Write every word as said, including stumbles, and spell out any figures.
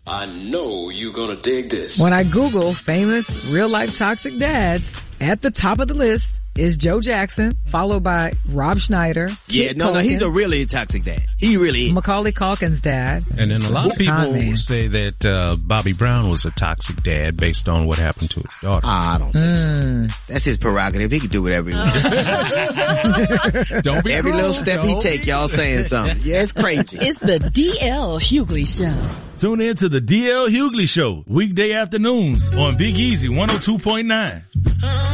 I know you're gonna dig this. When I Google famous real-life toxic dads, at the top of the list is Joe Jackson, followed by Rob Schneider. Yeah, Kit no, Culkin, no, he's a really toxic dad. He really is. Macaulay Culkin's dad. And then a lot of Con people man. say that uh Bobby Brown was a toxic dad based on what happened to his daughter. Ah, I don't think Mm. so. That's his prerogative. He can do whatever he wants. Don't be Every wrong, little step he don't take, be- y'all saying something. Yeah, it's crazy. It's the D L Hughley Show. Tune in to the D L Hughley Show, weekday afternoons on Big Easy one oh two point nine.